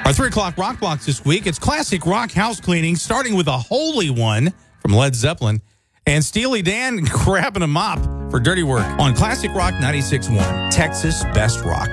Our 3 o'clock rock blocks this week, it's classic rock house cleaning, starting with a Holy One from Led Zeppelin, and Steely Dan grabbing a mop for dirty work on Classic Rock 96.1, Texas Best Rock.